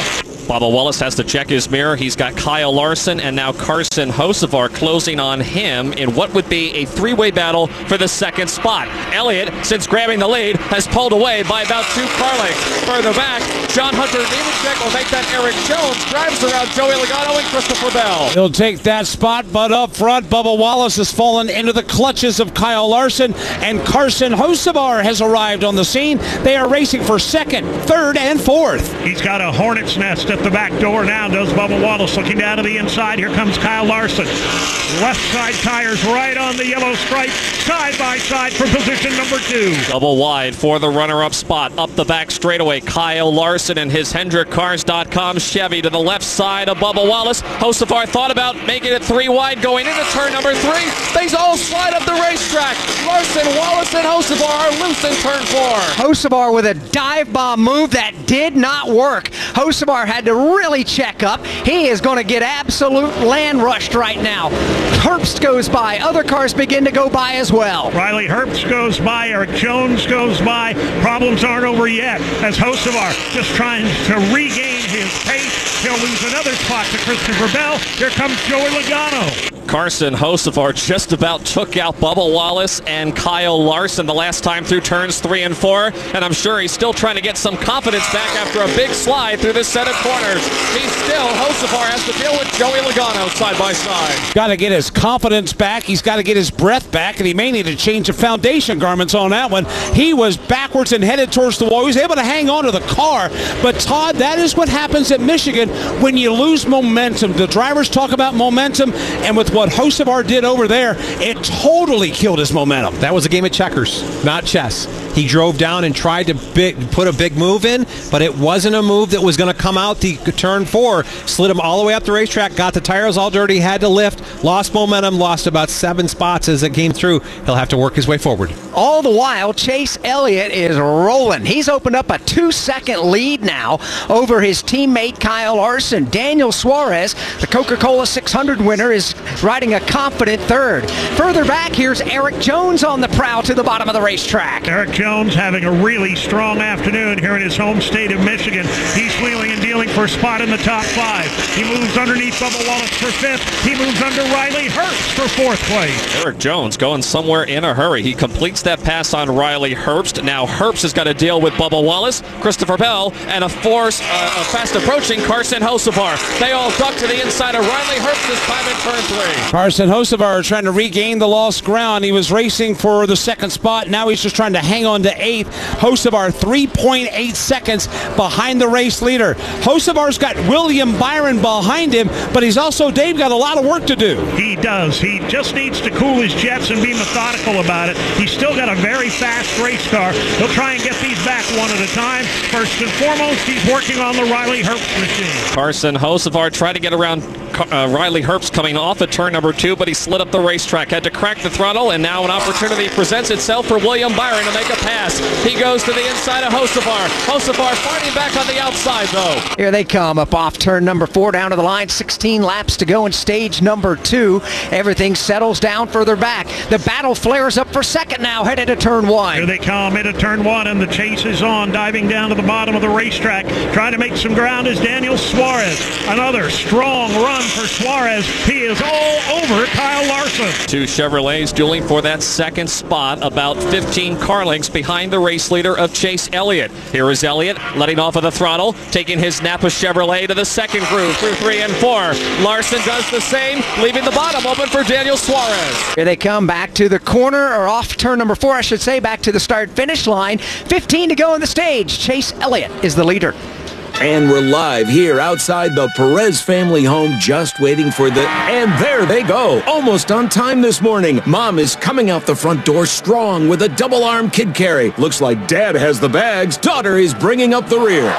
Bubba Wallace has to check his mirror. He's got Kyle Larson and now Carson Hocevar closing on him in what would be a three-way battle for the second spot. Elliott, since grabbing the lead, has pulled away by about two car lengths. Further back, John Hunter Nemechek will make that. Eric Jones drives around Joey Logano and Christopher Bell. He'll take that spot, but up front, Bubba Wallace has fallen into the clutches of Kyle Larson, and Carson Hocevar has arrived on the scene. They are racing for second, third, and fourth. He's got a hornet's nest at the back door now, does Bubba Wallace. Looking down to the inside, here comes Kyle Larson. Left side tires right on the yellow stripe, side by side for position number two. Double wide for the runner-up spot. Up the back straightaway, Kyle Larson and his Hendrick Cars dot com Chevy to the left side of Bubba Wallace. Hocevar thought about making it three wide going into turn number three. Things all slide up the racetrack. Larson, Wallace, and Hocevar are loose in turn four. Hocevar with a dive bomb move that did not work. Hocevar had to really check up. He is going to get absolute land rushed right now. Herbst goes by. Other cars begin to go by as well. Riley Herbst goes by. Eric Jones goes by. Problems aren't over yet as Hocevar just trying to regain his pace. He'll lose another spot to Christopher Bell. Here comes Joey Logano. Carson Hocevar just about took out Bubba Wallace and Kyle Larson the last time through turns three and four, and I'm sure he's still trying to get some confidence back after a big slide through this set of corners. He's still, Hocevar has to deal with Joey Logano side by side. Got to get his confidence back. He's got to get his breath back, and he may need to change the foundation garments on that one. He was backwards and headed towards the wall. He was able to hang on to the car, but Todd, that is what happens at Michigan when you lose momentum. The drivers talk about momentum, and with what Hocevar did over there, it totally killed his momentum. That was a game of checkers, not chess. He drove down and tried to big, put a big move in, but it wasn't a move that was going to come out the turn four. Slid him all the way up the racetrack, got the tires all dirty, had to lift, lost momentum, lost about seven spots as it came through. He'll have to work his way forward. All the while, Chase Elliott is rolling. He's opened up a two-second lead now over his teammate Kyle Larson. Daniel Suarez, the Coca-Cola six hundred winner, is riding a confident third. Further back, here's Eric Jones on the prowl to the bottom of the racetrack. Eric Jones having a really strong afternoon here in his home state of Michigan. He's wheeling and dealing for a spot in the top five. He moves underneath Bubba Wallace for fifth. He moves under Riley Herbst for fourth place. Eric Jones going somewhere in a hurry. He completes that pass on Riley Herbst. Now Herbst has got to deal with Bubba Wallace, Christopher Bell, and a force, uh, a fast approaching Carson Hocevar. They all duck to the inside of Riley Herbst this time in turn three. Carson Hocevar trying to regain the lost ground. He was racing for the second spot. Now he's just trying to hang on to eighth. Hocevar three point eight seconds behind the race leader. Hocevar's got William Byron behind him, but he's also, Dave, got a lot of work to do. He does. He just needs to cool his jets and be methodical about it. He's still got a very fast race car. He'll try and get these back one at a time. First and foremost, he's working on the Riley Herbst machine. Carson Hocevar tried to get around uh, Riley Herbst coming off at turn number two, but he slid up the racetrack, had to crack the throttle, and now an opportunity presents itself for William Byron to make a pass. He goes to the inside of Hocevar. Hocevar fighting back on the outside, though. Here they come up off turn number four, down to the line. sixteen laps to go in stage number two. Everything settles down further back. The battle flares up for second now, headed to turn one. Here they come into turn one, and the chase is on, diving down to the bottom of the racetrack. Trying to make some ground is Daniel Suarez. Another strong run for Suarez. He is all over Kyle Larson. Two Chevrolets dueling for that second spot, about fifteen car lengths behind the race leader of Chase Elliott. Here is Elliott letting off of the throttle, taking his Napa Chevrolet to the second groove through three and four. Larson does the same, leaving the bottom open for Daniel Suarez. Here they come back to the corner, or off turn number four, I should say, back to the start-finish line. fifteen to go in the stage. Chase Elliott is the leader. And we're live here outside the Perez family home, just waiting for the... And there they go, almost on time this morning. Mom is coming out the front door strong with a double-arm kid carry. Looks like Dad has the bags. Daughter is bringing up the rear.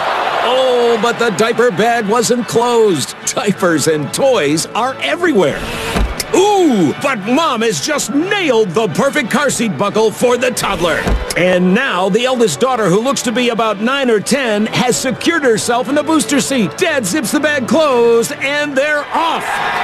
Oh, but the diaper bag wasn't closed. Diapers and toys are everywhere. Ooh, but Mom has just nailed the perfect car seat buckle for the toddler. And now the eldest daughter, who looks to be about nine or ten, has secured herself in the booster seat. Dad zips the bag closed, and they're off.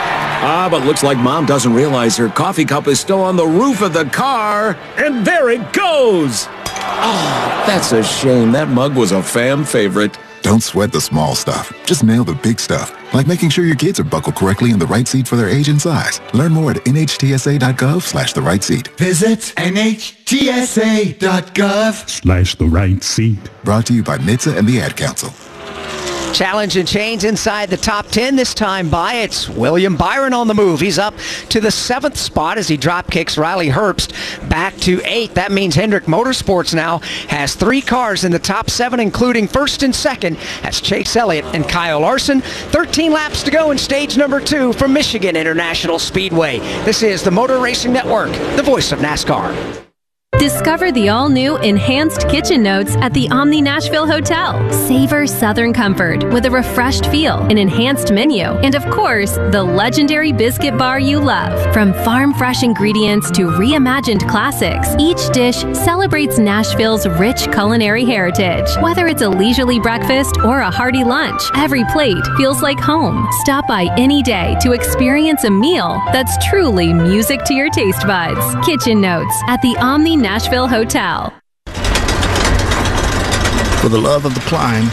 Ah, but looks like Mom doesn't realize her coffee cup is still on the roof of the car. And there it goes. Oh, that's a shame. That mug was a fam favorite. Don't sweat the small stuff. Just nail the big stuff, like making sure your kids are buckled correctly in the right seat for their age and size. Learn more at N H T S A dot gov slash the right seat. Visit N H T S A dot gov slash the right seat. Brought to you by N H T S A and the Ad Council. Challenge and change inside the top ten this time by. It's William Byron on the move. He's up to the seventh spot as he drop kicks Riley Herbst back to eighth. That means Hendrick Motorsports now has three cars in the top seven, including first and second. That's Chase Elliott and Kyle Larson. thirteen laps to go in stage number two from Michigan International Speedway. This is the Motor Racing Network, the voice of NASCAR. Discover the all-new Enhanced Kitchen Notes at the Omni Nashville Hotel. Savor Southern comfort with a refreshed feel, an enhanced menu, and of course, the legendary biscuit bar you love. From farm-fresh ingredients to reimagined classics, each dish celebrates Nashville's rich culinary heritage. Whether it's a leisurely breakfast or a hearty lunch, every plate feels like home. Stop by any day to experience a meal that's truly music to your taste buds. Kitchen Notes at the Omni Nashville Hotel. For the love of the climb,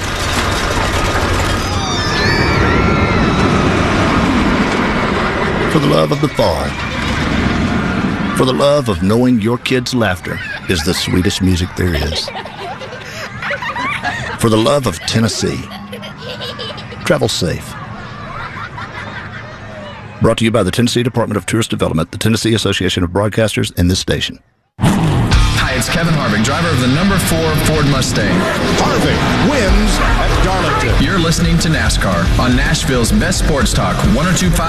for the love of the fall, for the love of knowing your kids' laughter is the sweetest music there is, for the love of Tennessee, travel safe. Brought to you by the Tennessee Department of Tourist Development, the Tennessee Association of Broadcasters, and this station. Hi, it's Kevin Harvick, driver of the number four Ford Mustang. Harvick wins at Darlington. You're listening to NASCAR on Nashville's best sports talk, one oh two point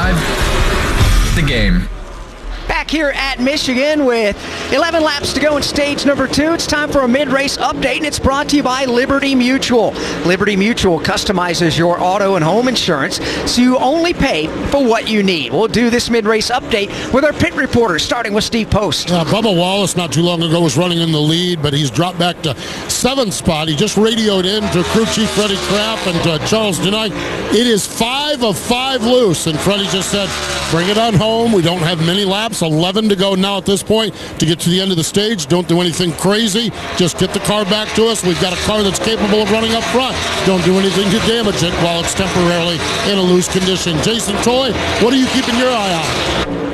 five The Game. Back here at Michigan with eleven laps to go in stage number two. It's time for a mid-race update, and it's brought to you by Liberty Mutual. Liberty Mutual customizes your auto and home insurance so you only pay for what you need. We'll do this mid-race update with our pit reporters, starting with Steve Post. Uh, Bubba Wallace not too long ago was running in the lead, but he's dropped back to seventh spot. He just radioed in to crew chief Freddie Kraft and uh, Charles Denay. It is five of five loose, and Freddie just said, bring it on home. We don't have many laps. eleven to go now at this point to get to the end of the stage. Don't do anything crazy. Just get the car back to us. We've got a car that's capable of running up front. Don't do anything to damage it while it's temporarily in a loose condition. Jason Toy, what are you keeping your eye on?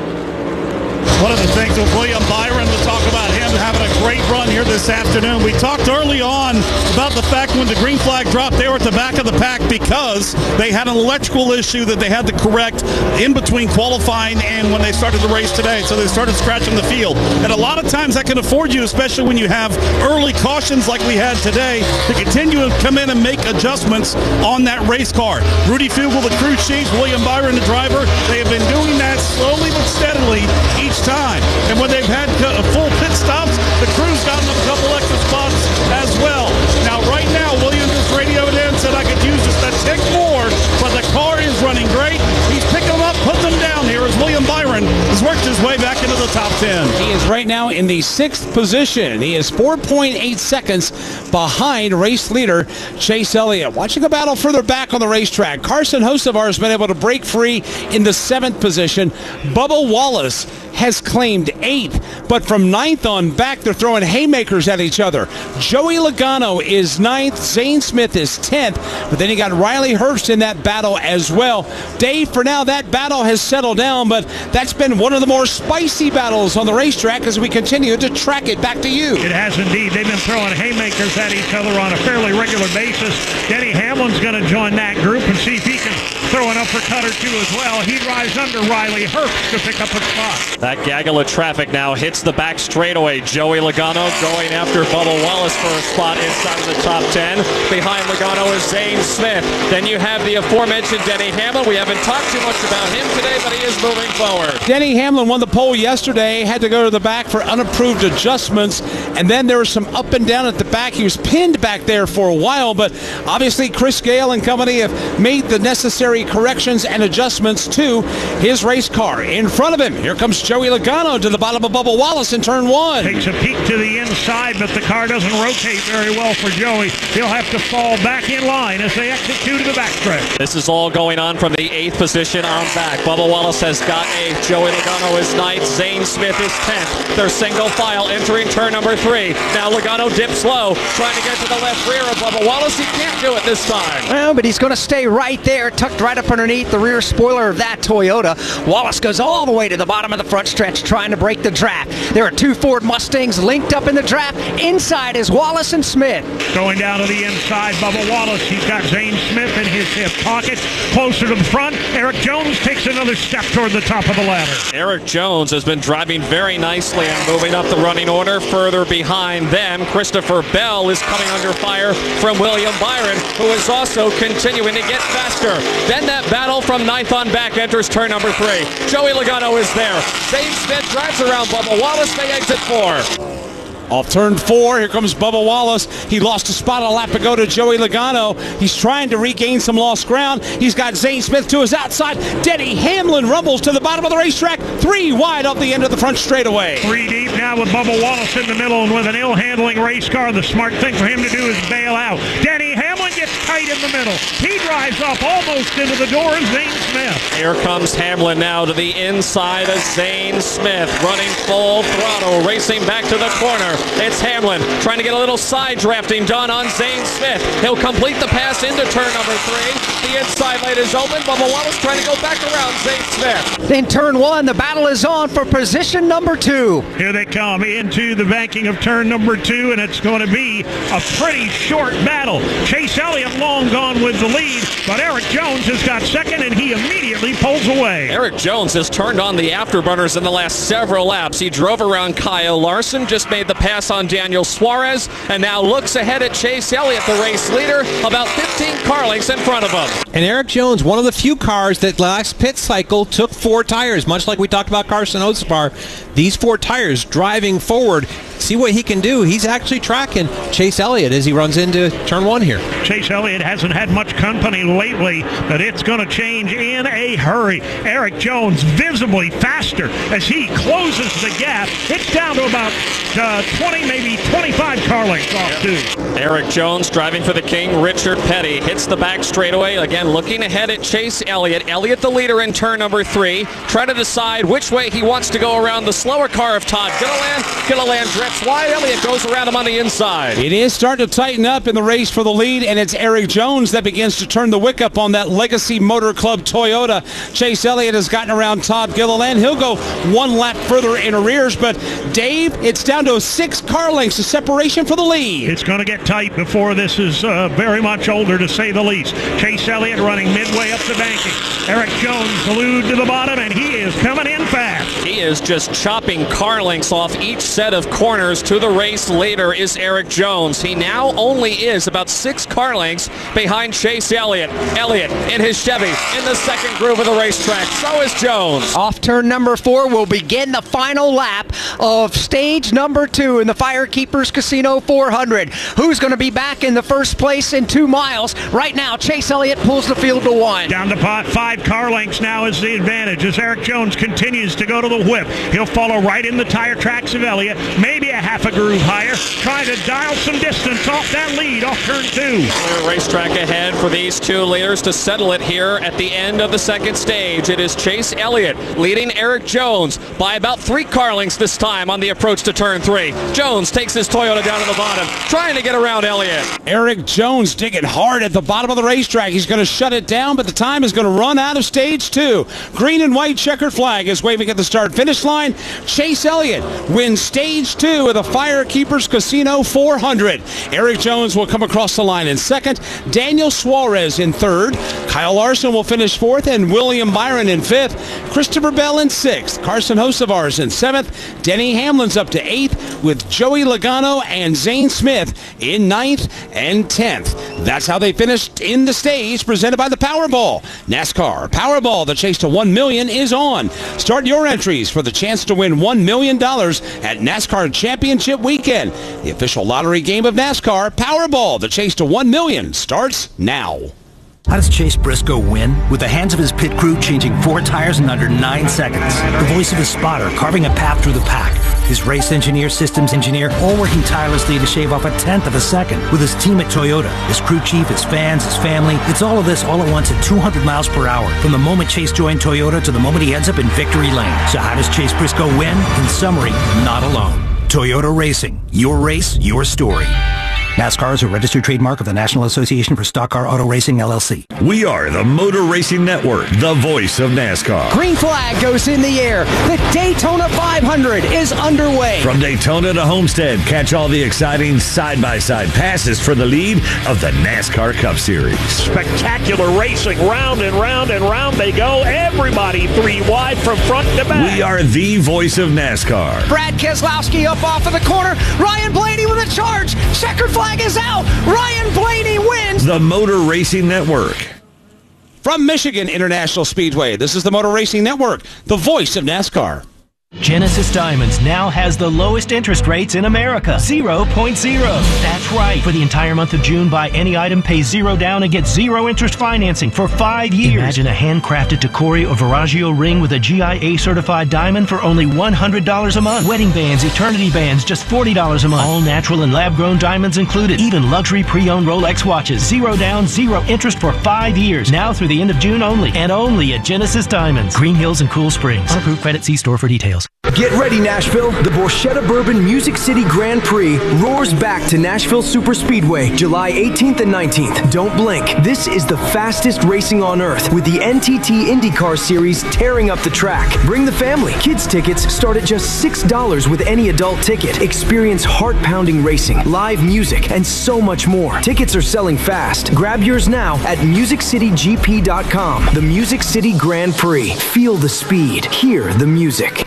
One of the things with William Byron, we'll talk about him having a great run here this afternoon. We talked early on about the fact when the green flag dropped, they were at the back of the pack because they had an electrical issue that they had to correct in between qualifying and when they started the race today. So they started scratching the field. And a lot of times that can afford you, especially when you have early cautions like we had today, to continue to come in and make adjustments on that race car. Rudy Fugle, the crew chief, William Byron, the driver, they have been doing that slowly but steadily each time. Time. And when they've had full pit stops, the crew's gotten them a couple extra spots as well. Now, right now, Williams just radioed in, said I could use just a tick more, but the car is running great. He's picking them up, putting them down here as William Byron has worked his way back into the top ten. He is right now in the sixth position. He is four point eight seconds behind race leader Chase Elliott. Watching a battle further back on the racetrack, Carson Hocevar has been able to break free in the seventh position. Bubba Wallace has claimed eighth, but from ninth on back, they're throwing haymakers at each other. Joey Logano is ninth, Zane Smith is tenth, but then you got Riley Herbst in that battle as well. Dave, for now, that battle has settled down, but that's been one of the more spicy battles on the racetrack as we continue to track it. Back to you. It has indeed. They've been throwing haymakers at each other on a fairly regular basis. Denny Hamlin's going to join that group and see if he can throw an uppercut or two as well. He rides under Riley Herbst to pick up a spot. That gaggle of traffic now hits the back straightaway. Joey Logano going after Bubba Wallace for a spot inside of the top ten. Behind Logano is Zane Smith. Then you have the aforementioned Denny Hamlin. We haven't talked too much about him today, but he is moving forward. Denny Hamlin won the pole yesterday, had to go to the back for unapproved adjustments, and then there was some up and down at the back. He was pinned back there for a while, but obviously Chris Gale and company have made the necessary necessary corrections and adjustments to his race car. In front of him, here comes Joey Logano to the bottom of Bubba Wallace in turn one. Takes a peek to the inside, but the car doesn't rotate very well for Joey. He'll have to fall back in line as they exit two to the backstretch. This is all going on from the eighth position on back. Bubba Wallace has got eighth. Joey Logano is ninth. Zane Smith is tenth. They're single file entering turn number three. Now Logano dips low, trying to get to the left rear of Bubba Wallace. He can't do it this time. Well, but he's going to stay right there, tucked right up underneath the rear spoiler of that Toyota. Wallace goes all the way to the bottom of the front stretch, trying to break the draft. There are two Ford Mustangs linked up in the draft. Inside is Wallace and Smith. Going down to the inside, Bubba Wallace. He's got Zane Smith in his hip pocket. Closer to the front, Eric Jones takes another step toward the top of the ladder. Eric Jones has been driving very nicely and moving up the running order. Further behind them, Christopher Bell is coming under fire from William Byron, who is also continuing to get faster. Then that battle from ninth on back enters turn number three. Joey Logano is there. Zane Smith drives around Bubba Wallace. They exit four. Off turn four, here comes Bubba Wallace. He lost a spot a lap ago to Joey Logano. He's trying to regain some lost ground. He's got Zane Smith to his outside. Denny Hamlin rumbles to the bottom of the racetrack. Three wide off the end of the front straightaway. Three deep now with Bubba Wallace in the middle, and with an ill-handling race car, the smart thing for him to do is bail out. Denny Hamlin gets tight in the middle. He drives up almost into the door of Zane Smith. Here comes Hamlin now to the inside of Zane Smith, running full throttle, racing back to the corner. It's Hamlin trying to get a little side drafting done on Zane Smith. He'll complete the pass into turn number three. The inside lane is open. Bubba Wallace trying to go back around Zane Smith. In turn one, the battle is on for position number two. Here they come into the banking of turn number two, and it's going to be a pretty short battle. Chase Elliott long gone with the lead, but Eric Jones has got second, and he immediately pulls away. Eric Jones has turned on the afterburners in the last several laps. He drove around Kyle Larson, just made the pass on Daniel Suarez, and now looks ahead at Chase Elliott, the race leader, about fifteen car lengths in front of him. And Eric Jones, one of the few cars that last pit cycle took four tires, much like we talked about Carson Hocevar. These four tires driving forward, see what he can do. He's actually tracking Chase Elliott as he runs into turn one here. Chase Elliott hasn't had much company lately, but it's going to change in a hurry. Eric Jones visibly faster as he closes the gap. It's down to about uh, twenty, maybe twenty-five car lengths off too. Eric Jones driving for the King. Richard Petty hits the back straightaway. Again, looking ahead at Chase Elliott. Elliott the leader in turn number three. Trying to decide which way he wants to go around the slower car of Todd Gilliland. Gilliland drifts wide. Elliott goes around him on the inside. It is starting to tighten up in the race for the lead, and it's Eric Jones that begins to turn the wick up on that Legacy Motor Club Toyota. Chase Elliott has gotten around Todd Gilliland. He'll go one lap further in arrears, but Dave, it's down to six car lengths of separation for the lead. It's going to get tight before this is uh, very much older, to say the least. Chase Elliott running midway up the banking. Eric Jones glued to the bottom, and he is coming in fast. He is just chopping car lengths off each set of corners. To the race leader is Eric Jones. He now only is about six car lengths behind Chase Elliott. Elliott in his Chevy in the second groove of the racetrack. So is Jones. Off turn number four will begin the final lap of stage number two in the Firekeepers Casino four hundred. Who's going to be back in the first place in two miles? Right now, Chase Elliott pulls the field to one. Down to five car lengths now is the advantage as Eric Jones continues to go to the whip. He'll follow right in the tire tracks of Elliott, maybe a half a groove higher, trying to dial some distance off that lead off turn two. Clear racetrack ahead for these two leaders to settle it here at the end of the second stage. It is Chase Elliott leading Eric Jones by about three car lengths this time on the approach to turn three. Jones takes his Toyota down to the bottom, trying to get around Elliott. Eric Jones digging hard at the bottom of the racetrack. He's going to shut it down, but the time is going to run out of stage two. Green and white checkered flag is waving at the start-finish line. Chase Elliott wins stage two of the Firekeepers Casino four hundred. Eric Jones will come across the line in second. Daniel Suarez in third. Kyle Larson will finish fourth, and William Byron in fifth. Christopher Bell in sixth. Carson Hocevar in seventh. Denny Hamlin's up to eighth, with Joey Logano and Zane Smith in ninth and tenth. That's how they finished in the stage presented by the Powerball. NASCAR Powerball, the chase to one million dollars is on. Start your entries for the chance to win one million dollars at NASCAR Championship Weekend. The official lottery game of NASCAR, Powerball, the chase to one million dollars starts now. How does Chase Briscoe win? With the hands of his pit crew changing four tires in under nine seconds. The voice of his spotter carving a path through the pack. His race engineer, systems engineer, all working tirelessly to shave off a tenth of a second. With his team at Toyota, his crew chief, his fans, his family. It's all of this all at once at two hundred miles per hour. From the moment Chase joined Toyota to the moment he ends up in victory lane. So how does Chase Briscoe win? In summary, not alone. Toyota Racing. Your race, your story. NASCAR is a registered trademark of the National Association for Stock Car Auto Racing, L L C. We are the Motor Racing Network, the voice of NASCAR. Green flag goes in the air. The Daytona five hundred is underway. From Daytona to Homestead, catch all the exciting side-by-side passes for the lead of the NASCAR Cup Series. Spectacular racing, round and round and round they go. Everybody three wide from front to back. We are the voice of NASCAR. Brad Keselowski up off of the corner. Ryan Blaney with a charge. Checkered flag is out. Ryan Blaney wins. The Motor Racing Network. From Michigan International Speedway, this is the Motor Racing Network, the voice of NASCAR. Genesis Diamonds now has the lowest interest rates in America. zero point zero. That's right. For the entire month of June, buy any item, pay zero down, and get zero interest financing for five years. Imagine a handcrafted Tacori or Veragio ring with a G I A certified diamond for only one hundred dollars a month. Wedding bands, eternity bands, just forty dollars a month. All natural and lab-grown diamonds included. Even luxury pre-owned Rolex watches. Zero down, zero interest for five years. Now through the end of June only. And only at Genesis Diamonds. Green Hills and Cool Springs. Unapproved credit. See store for details. Get ready, Nashville. The Borchetta Bourbon Music City Grand Prix roars back to Nashville Super Speedway, July eighteenth and nineteenth. Don't blink. This is the fastest racing on earth, with the N T T IndyCar Series tearing up the track. Bring the family. Kids tickets start at just six dollars with any adult ticket. Experience heart-pounding racing, live music, and so much more. Tickets are selling fast. Grab yours now at music city g p dot com. The Music City Grand Prix. Feel the speed. Hear the music.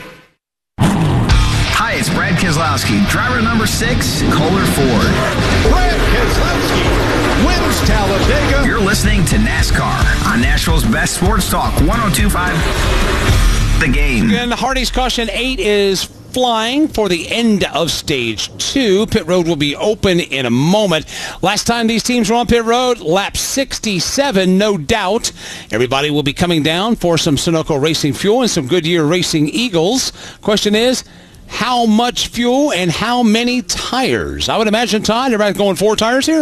Hi, it's Brad Keselowski, driver number six, Kohler Ford. Brad Keselowski wins Talladega. You're listening to NASCAR on Nashville's best sports talk, one oh two point five The Game. Again, Hardy's Caution eight is flying for the end of stage two. Pit road will be open in a moment. Last time these teams were on pit road, lap sixty-seven, no doubt. Everybody will be coming down for some Sunoco Racing fuel and some Goodyear Racing Eagles. Question is, how much fuel and how many tires? I would imagine, Todd, everybody's going four tires here?